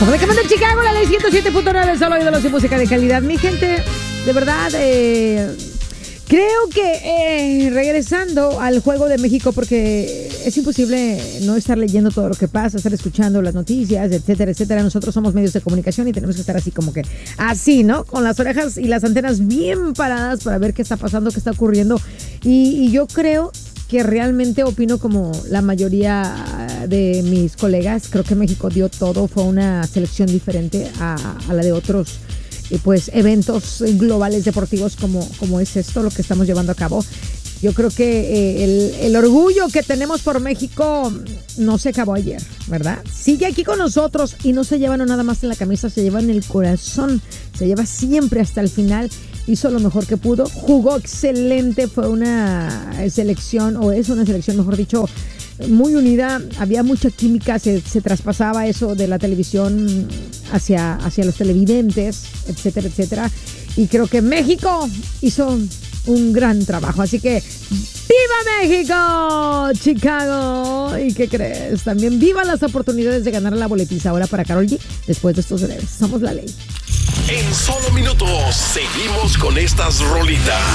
Comunicamos de Chicago, la ley 107.9, solo oídos y música de calidad. Mi gente, de verdad, creo que regresando al juego de México, porque es imposible no estar leyendo todo lo que pasa, estar escuchando las noticias, etcétera, etcétera. Nosotros somos medios de comunicación y tenemos que estar así como que así, ¿no? Con las orejas y las antenas bien paradas para ver qué está pasando, qué está ocurriendo. Y yo creo que realmente opino como la mayoría de mis colegas. Creo que México dio todo, fue una selección diferente a la de otros pues eventos globales deportivos como es esto, lo que estamos llevando a cabo. Yo creo que el orgullo que tenemos por México no se acabó ayer, ¿verdad? Sigue aquí con nosotros y no se lleva no nada más en la camisa, se lleva en el corazón, se lleva siempre hasta el final. Hizo lo mejor que pudo, jugó excelente, fue una selección, o es una selección, mejor dicho, muy unida. Había mucha química, se traspasaba eso de la televisión hacia los televidentes, etcétera, etcétera. Y creo que México hizo un gran trabajo. Así que ¡viva México, Chicago! ¿Y qué crees? También viva las oportunidades de ganar la boletiza ahora para Karol G después de estos breves. Somos la ley. En solo minutos seguimos con estas rolitas.